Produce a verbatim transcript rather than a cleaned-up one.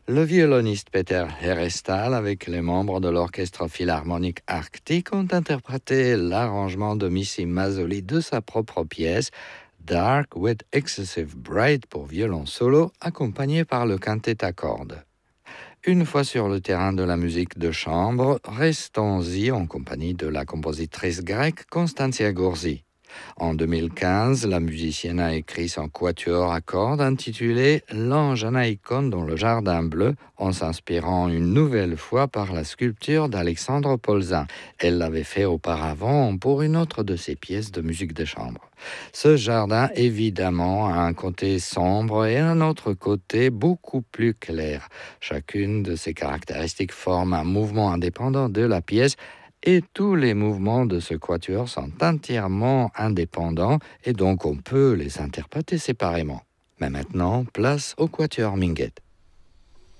Le violoniste Peter Herestal avec les membres de l'Orchestre Philharmonique Arctique ont interprété l'arrangement de Missy Mazzoli de sa propre pièce Dark with Excessive Bright pour violon solo accompagné par le quintet à cordes. Une fois sur le terrain de la musique de chambre, restons-y en compagnie de la compositrice grecque Constantia Gourzi. En deux mille quinze, la musicienne a écrit son quatuor à cordes intitulé L'ange Anaïkon dans le jardin bleu en s'inspirant une nouvelle fois par la sculpture d'Alexandre Polzin. Elle l'avait fait auparavant pour une autre de ses pièces de musique de chambre. Ce jardin, évidemment, a un côté sombre et un autre côté beaucoup plus clair. Chacune de ces caractéristiques forme un mouvement indépendant de la pièce et tous les mouvements de ce quatuor sont entièrement indépendants et donc on peut les interpréter séparément. Mais maintenant, place au quatuor Minguet.